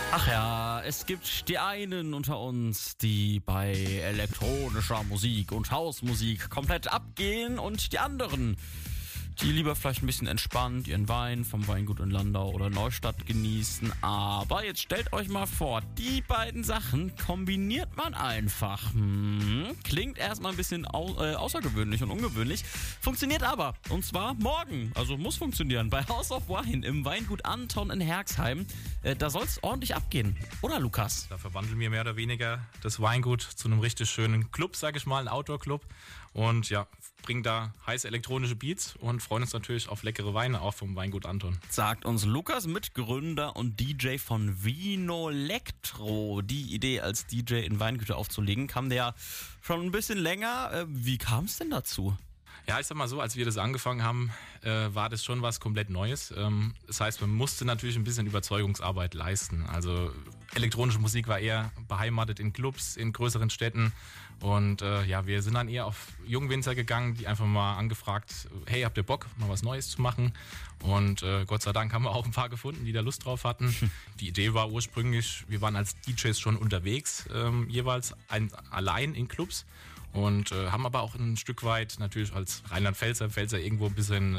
Ach ja, es gibt die einen unter uns, die bei elektronischer Musik und Hausmusik komplett abgehen und die anderen, die lieber vielleicht ein bisschen entspannt ihren Wein vom Weingut in Landau oder Neustadt genießen. Aber jetzt stellt euch mal vor, die beiden Sachen kombiniert man einfach. Klingt erstmal ein bisschen außergewöhnlich und ungewöhnlich, funktioniert aber. Und zwar morgen, also muss funktionieren, bei House of Wine im Weingut Anton in Herxheim. Da soll es ordentlich abgehen, oder Lukas? Da verwandeln wir mehr oder weniger das Weingut zu einem richtig schönen Club, sag ich mal, ein Outdoor-Club. Und ja, bringen da heiße elektronische Beats und freuen uns natürlich auf leckere Weine auch vom Weingut Anton. Sagt uns Lukas, Mitgründer und DJ von Vinolectro. Die Idee, als DJ in Weingüter aufzulegen, kam der schon ein bisschen länger. Wie kam es denn dazu? Ja, ich sag mal so, als wir das angefangen haben, war das schon was komplett Neues. Das heißt, man musste natürlich ein bisschen Überzeugungsarbeit leisten. Also elektronische Musik war eher beheimatet in Clubs, in größeren Städten. Und ja, wir sind dann eher auf Jungwinzer gegangen, die einfach mal angefragt, hey, habt ihr Bock, mal was Neues zu machen? Und Gott sei Dank haben wir auch ein paar gefunden, die da Lust drauf hatten. Die Idee war ursprünglich, wir waren als DJs schon unterwegs, jeweils allein in Clubs. Und haben aber auch ein Stück weit natürlich als Rheinland-Pfälzer irgendwo ein bisschen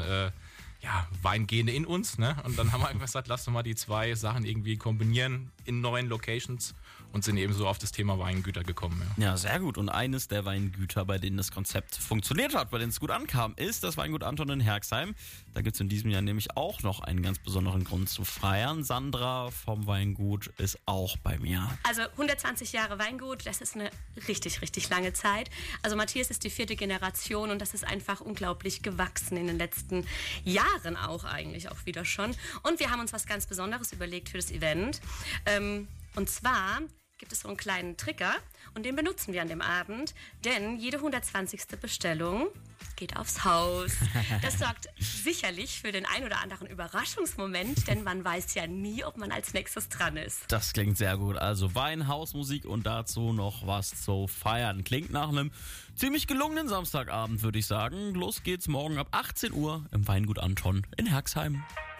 Weingene in uns, ne? Und dann haben wir einfach gesagt, lass doch mal die zwei Sachen irgendwie kombinieren in neuen Locations und sind eben so auf das Thema Weingüter gekommen. Ja, sehr gut. Und eines der Weingüter, bei denen das Konzept funktioniert hat, bei denen es gut ankam, ist das Weingut Anton in Herxheim. Da gibt es in diesem Jahr nämlich auch noch einen ganz besonderen Grund zu feiern. Sandra vom Weingut ist auch bei mir. Also 120 Jahre Weingut, das ist eine richtig, richtig lange Zeit. Also Matthias ist die 4. Generation und das ist einfach unglaublich gewachsen in den letzten Jahren auch eigentlich auch wieder schon. Und wir haben uns was ganz Besonderes überlegt für das Event. Und zwar gibt es so einen kleinen Trigger und den benutzen wir an dem Abend, denn jede 120. Bestellung geht aufs Haus. Das sorgt sicherlich für den ein oder anderen Überraschungsmoment, denn man weiß ja nie, ob man als nächstes dran ist. Das klingt sehr gut. Also Wein, Hausmusik und dazu noch was zu feiern. Klingt nach einem ziemlich gelungenen Samstagabend, würde ich sagen. Los geht's morgen ab 18 Uhr im Weingut Anton in Herxheim.